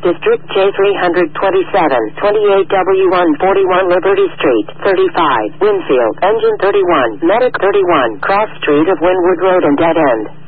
District J327, 28W1 41 Liberty Street, 35, Winfield, Engine 31, Medic 31, Cross Street of Wynwood Road and Dead End.